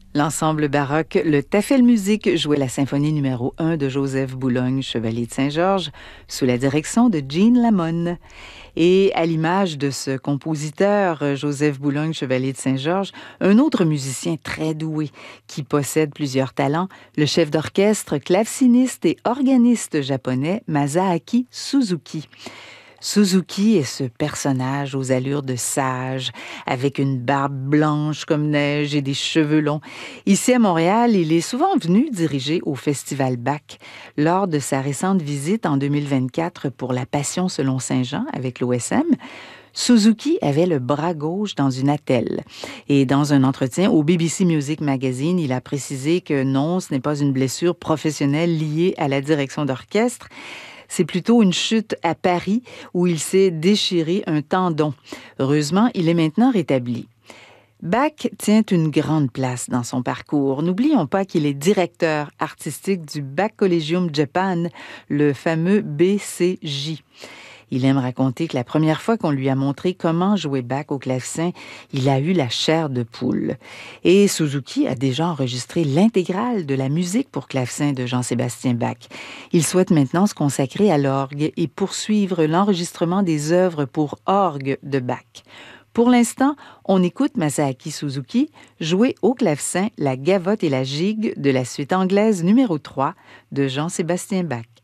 L'ensemble baroque Le Tafelmusik jouait la symphonie numéro 1 de Joseph Boulogne, chevalier de Saint-Georges, sous la direction de Jean Lamon. Et à l'image de ce compositeur, Joseph Boulogne, chevalier de Saint-Georges, un autre musicien très doué qui possède plusieurs talents, le chef d'orchestre, claveciniste et organiste japonais Masaaki Suzuki. Suzuki est ce personnage aux allures de sage, avec une barbe blanche comme neige et des cheveux longs. Ici à Montréal, il est souvent venu diriger au Festival Bach. Lors de sa récente visite en 2024 pour La Passion selon Saint Jean avec l'OSM, Suzuki avait le bras gauche dans une attelle. Et dans un entretien au BBC Music Magazine, il a précisé que non, ce n'est pas une blessure professionnelle liée à la direction d'orchestre. C'est plutôt une chute à Paris où il s'est déchiré un tendon. Heureusement, il est maintenant rétabli. Bach tient une grande place dans son parcours. N'oublions pas qu'il est directeur artistique du Bach Collegium Japan, le fameux BCJ. Il aime raconter que la première fois qu'on lui a montré comment jouer Bach au clavecin, il a eu la chair de poule. Et Suzuki a déjà enregistré l'intégrale de la musique pour clavecin de Jean-Sébastien Bach. Il souhaite maintenant se consacrer à l'orgue et poursuivre l'enregistrement des œuvres pour orgue de Bach. Pour l'instant, on écoute Masaaki Suzuki jouer au clavecin la gavotte et la gigue de la suite anglaise numéro 3 de Jean-Sébastien Bach.